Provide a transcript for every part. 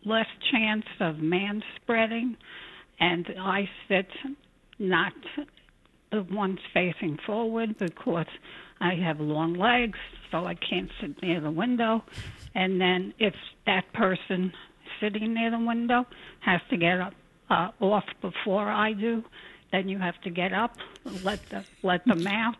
less chance of man spreading, and I sit not the ones facing forward because I have long legs, so I can't sit near the window. And then if that person sitting near the window has to get up off before I do, then you have to get up, let them out.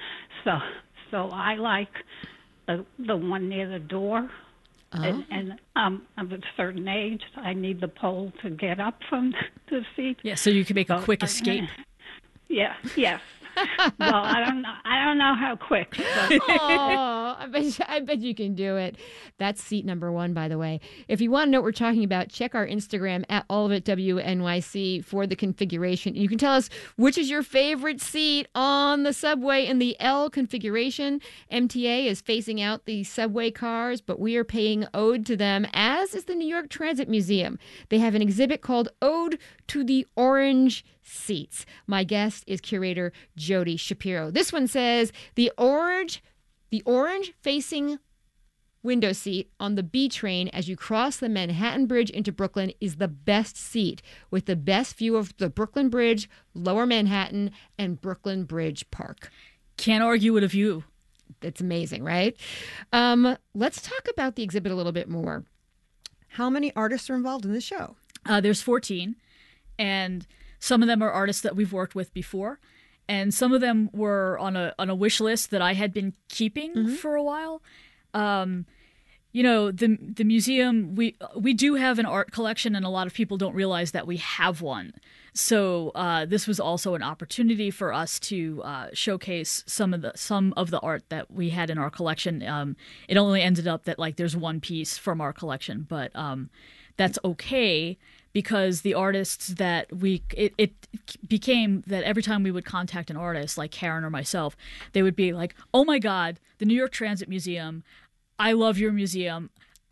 So I like the one near the door. And I'm of a certain age. I need the pole to get up from the seat. Yeah, so you can make a quick escape. Yeah, yes. Well, I don't know how quick. But. Oh, I bet you can do it. That's seat number 1, by the way. If you want to know what we're talking about, check our Instagram at allofitwnyc for the configuration. You can tell us which is your favorite seat on the subway in the L configuration. MTA is phasing out the subway cars, but we are paying ode to them, as is the New York Transit Museum. They have an exhibit called Ode to the Orange Seats. My guest is curator Jody Shapiro. This one says the orange facing window seat on the B train as you cross the Manhattan Bridge into Brooklyn is the best seat, with the best view of the Brooklyn Bridge, Lower Manhattan, and Brooklyn Bridge Park. Can't argue with a view. That's amazing, right? Let's talk about the exhibit a little bit more. How many artists are involved in this show? There's 14, and some of them are artists that we've worked with before, and some of them were on a wish list that I had been keeping for a while. You know, the museum, we do have an art collection, and a lot of people don't realize that we have one. So this was also an opportunity for us to showcase some of the art that we had in our collection. It only ended up that like there's one piece from our collection, but that's okay. Because the artists that it became that every time we would contact an artist like Karen or myself, they would be like, "Oh my God, the New York Transit Museum, I love your museum.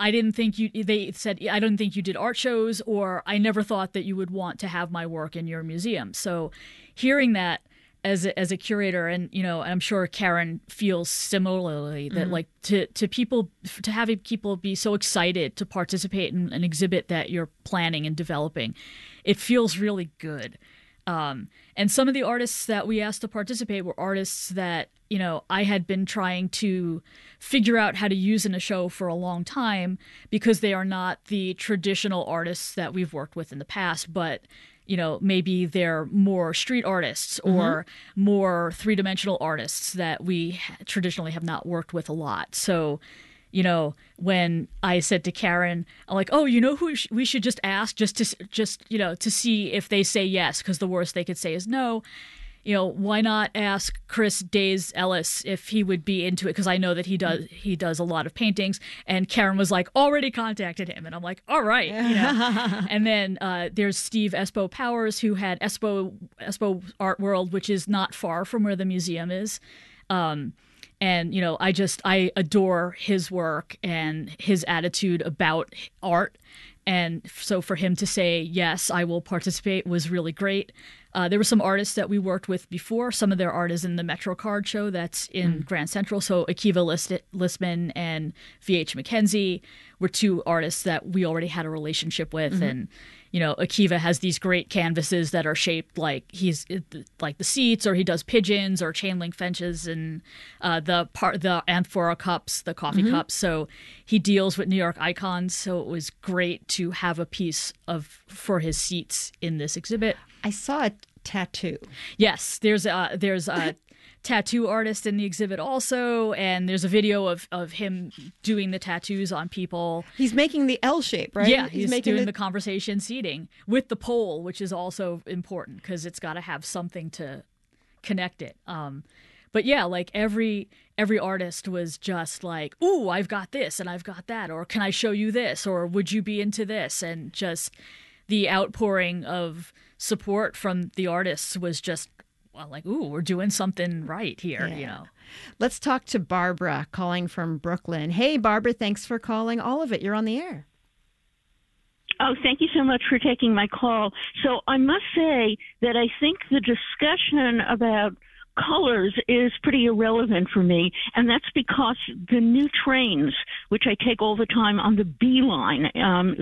They said, I don't think you did art shows, or I never thought that you would want to have my work in your museum." So hearing that as a curator, and you know, I'm sure Karen feels similarly, that like to having people be so excited to participate in an exhibit that you're planning and developing, it feels really good. And some of the artists that we asked to participate were artists that, you know, I had been trying to figure out how to use in a show for a long time, because they are not the traditional artists that we've worked with in the past, but you know, maybe they're more street artists or more three-dimensional artists that we traditionally have not worked with a lot. So, you know, when I said to Karen, I'm like, "Oh, you know who we should just ask just to see if they say yes, because the worst they could say is no. You know, why not ask Chris Days Ellis if he would be into it? Because I know that he does a lot of paintings." And Karen was like, "Already contacted him." And I'm like, "All right." You know? And then there's Steve Espo Powers, who had Espo Art World, which is not far from where the museum is. And, you know, I adore his work and his attitude about art. And so for him to say, "Yes, I will participate," was really great. There were some artists that we worked with before. Some of their art is in the MetroCard show that's in Grand Central. So Akiva Listman and VH McKenzie were two artists that we already had a relationship with. And, you know, Akiva has these great canvases that are shaped like he's like the seats, or he does pigeons or chain link fences, and the amphora cups, the coffee cups. So he deals with New York icons. So it was great to have a piece for his seats in this exhibit. I saw a tattoo. Yes, there's a tattoo artist in the exhibit also, and there's a video of him doing the tattoos on people. He's making the L shape, right? Yeah, he's making doing the conversation seating with the pole, which is also important because it's got to have something to connect it. But yeah, like every artist was just like, "Ooh, I've got this and I've got that," or "Can I show you this?" or "Would you be into this?" And just the outpouring of support from the artists was just, well, like, "Ooh, we're doing something right here," you know. Let's talk to Barbara calling from Brooklyn. Hey, Barbara, thanks for calling All of It. You're on the air. Oh, thank you so much for taking my call. So I must say that I think the discussion about colors is pretty irrelevant for me, and that's because the new trains, which I take all the time on the B line,